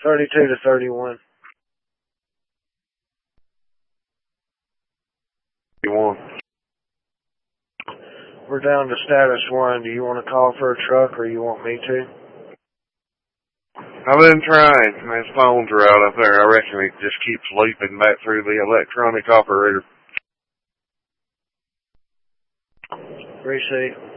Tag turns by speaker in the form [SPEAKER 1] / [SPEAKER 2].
[SPEAKER 1] 32 to 31.
[SPEAKER 2] You want?
[SPEAKER 1] We're down to status 1. Do you want to call for a truck or you want me to?
[SPEAKER 2] I've been trying. My phones are out up there. I reckon it just keeps looping back through the electronic operator.
[SPEAKER 1] Receive.